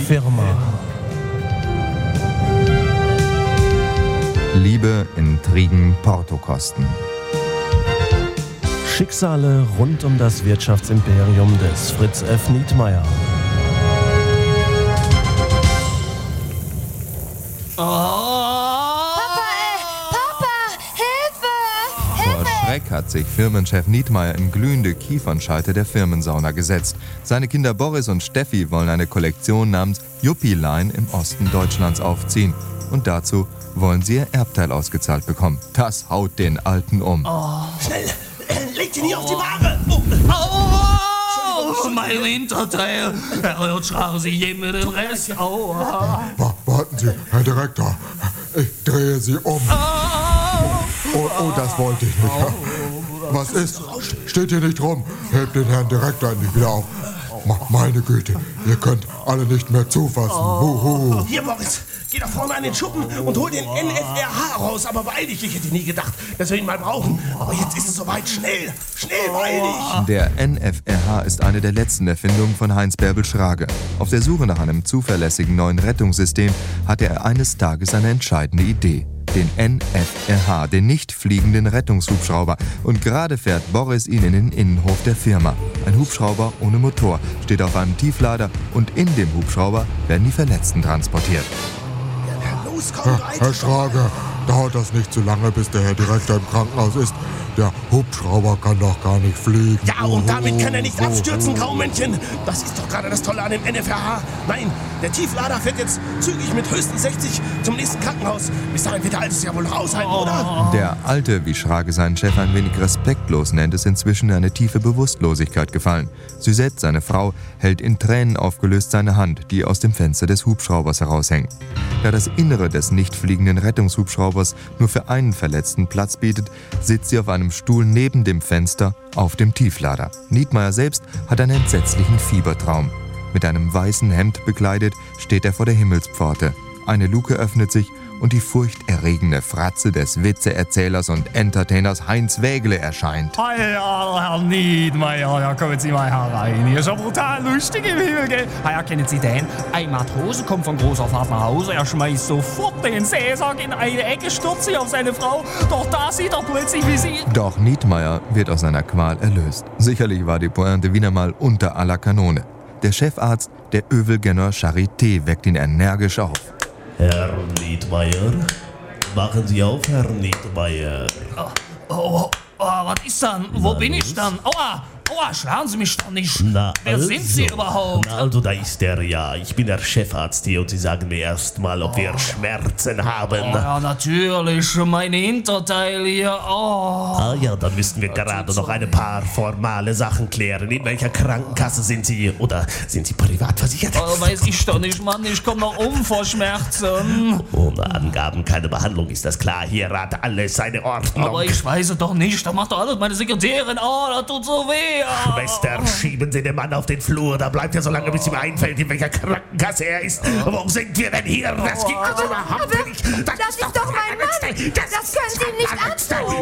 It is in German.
Firma. Liebe, Intrigen, Portokosten. Schicksale rund um das Wirtschaftsimperium des Fritz F. Nietmeyer. Vor Schreck hat sich Firmenchef Nietmeyer in glühende Kiefernscheite der Firmensauna gesetzt. Seine Kinder Boris und Steffi wollen eine Kollektion namens Juppie-Line im Osten Deutschlands aufziehen. Und dazu wollen sie ihr Erbteil ausgezahlt bekommen. Das haut den Alten um. Schnell! Leg die nie auf die Ware! Mein Hinterteil! Jetzt schlagen Sie je mit den Rest. Warten Sie, Herr Direktor. Ich drehe Sie um. Oh, das wollte ich nicht. Was ist? Steht hier nicht rum. Hebt den Herrn Direktor endlich wieder auf. Meine Güte, ihr könnt alle nicht mehr zufassen. Huhu. Hier, Boris, geh da vorne an den Schuppen und hol den NFRH raus. Aber beeil dich, ich hätte nie gedacht, dass wir ihn mal brauchen. Aber jetzt ist es soweit. Schnell, beeil dich. Der NFRH ist eine der letzten Erfindungen von Heinz Bärbel Schrage. Auf der Suche nach einem zuverlässigen neuen Rettungssystem hatte er eines Tages eine entscheidende Idee. Den NFRH, den nicht fliegenden Rettungshubschrauber. Und gerade fährt Boris ihn in den Innenhof der Firma. Ein Hubschrauber ohne Motor steht auf einem Tieflader und in dem Hubschrauber werden die Verletzten transportiert. Los, komm, Herr Schrage, dauert das nicht zu lange, bis der Herr Direktor im Krankenhaus ist? Der Hubschrauber kann doch gar nicht fliegen. Ja, und damit kann er nicht abstürzen, Graumännchen. Das ist doch gerade das Tolle an dem NFRH. Nein, der Tieflader fährt jetzt zügig mit höchstens 60 zum nächsten Krankenhaus. Bis dahin wird der Alte es ja wohl raushalten, oder? Der Alte, wie Schrage seinen Chef ein wenig respektlos nennt, ist inzwischen in eine tiefe Bewusstlosigkeit gefallen. Suzette, seine Frau, hält in Tränen aufgelöst seine Hand, die aus dem Fenster des Hubschraubers heraushängt. Da das Innere des nicht fliegenden Rettungshubschraubers nur für einen Verletzten Platz bietet, sitzt sie auf einem Stuhl neben dem Fenster auf dem Tieflader. Nietmeyer selbst hat einen entsetzlichen Fiebertraum. Mit einem weißen Hemd bekleidet steht er vor der Himmelspforte. Eine Luke öffnet sich und die furchterregende Fratze des Witzeerzählers und Entertainers Heinz Wägele erscheint. Ja, Herr Nietmeyer, ja, kommen Sie mal herein. Hier ist ja brutal lustig im Himmel, gell? Ja, kennen Sie den? Ein Matrose kommt von großer Fahrt nach Hause, er schmeißt sofort den Seesack in eine Ecke, stürzt sich auf seine Frau, doch da sieht er plötzlich, wie sie... Doch Nietmeyer wird aus seiner Qual erlöst. Sicherlich war die Pointe wieder mal unter aller Kanone. Der Chefarzt der Övelgenner Charité weckt ihn energisch auf. Herr Nietmeyer, machen Sie auf, Herr Nietmeyer. Was ist dann? Wo bin ich dann? Aua, schlagen Sie mich doch nicht. Na, Wer sind Sie überhaupt? Na, also, da ist er ja. Ich bin der Chefarzt hier und Sie sagen mir erst mal, ob wir Schmerzen haben. Ja, natürlich, mein Hinterteil hier. Ah ja, dann müssten wir gerade noch ein paar formale Sachen klären. In welcher Krankenkasse sind Sie? Oder sind Sie privat versichert? Weiß ich doch nicht, Mann. Ich komme noch um vor Schmerzen. Ohne Angaben keine Behandlung, ist das klar. Hier hat alles seine Ordnung. Aber ich weiß es doch nicht. Da macht doch alles meine Sekretärin. Das tut so weh. Schwester, schieben Sie den Mann auf den Flur. Da bleibt er so lange, bis ihm einfällt, in welcher Krankenkasse er ist. Wo sind wir denn hier? Das gibt es überhaupt nicht. Das ist doch mein Mann. Das können Sie ihm nicht antun.